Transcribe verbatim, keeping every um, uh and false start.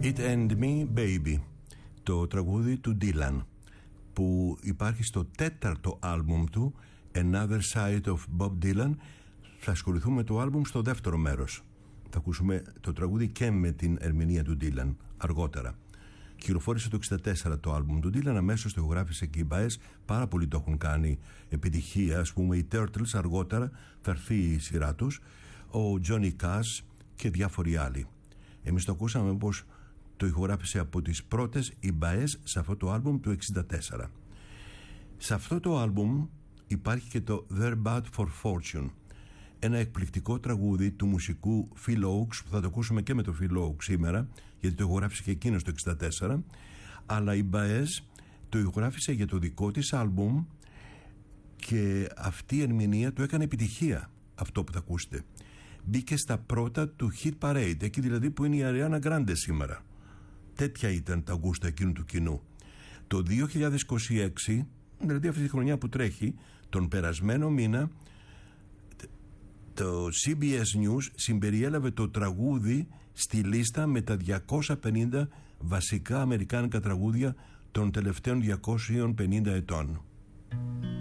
It and Me Baby, το τραγούδι του Dylan, που υπάρχει στο τέταρτο άλμπουμ του Another Side of Bob Dylan. Θα ασχοληθούμε με το άλμπουμ στο δεύτερο μέρος. Θα ακούσουμε το τραγούδι και με την ερμηνεία του Dylan αργότερα. Κυκλοφόρησε το εξήντα τέσσερα το άλμπουμ του Dylan, αμέσως το ηχογράφησε και οι Baez. Πάρα πολλοί το έχουν κάνει επιτυχία, ας πούμε οι Turtles, αργότερα θα έρθει η σειρά τους, ο Johnny Cash και διάφοροι άλλοι. Εμείς το ακούσαμε πως το ηχογράφησε από τις πρώτες οι Baez σε αυτό το άλμπουμ του εξήντα τέσσερα. Σε αυτό το άλμπουμ υπάρχει και το They're Bad for Fortune, ένα εκπληκτικό τραγούδι του μουσικού Phil Oakes, που θα το ακούσουμε και με το Phil Oakes σήμερα, γιατί το ηχογράφησε και εκείνος το εξήντα τέσσερα, αλλά η Baez το ηχογράφησε για το δικό της άλμπουμ και αυτή η ερμηνεία του έκανε επιτυχία, αυτό που θα ακούσετε. Μπήκε στα πρώτα του Hit Parade, εκεί δηλαδή που είναι η Ariana Grande σήμερα. Τέτοια ήταν τα γούστα εκείνου του κοινού. Το δύο χιλιάδες είκοσι έξι, δηλαδή αυτή τη χρονιά που τρέχει, τον περασμένο μήνα, το σι μπι ες News συμπεριέλαβε το τραγούδι στη λίστα με τα διακόσια πενήντα βασικά αμερικάνικα τραγούδια των τελευταίων διακόσιων πενήντα ετών.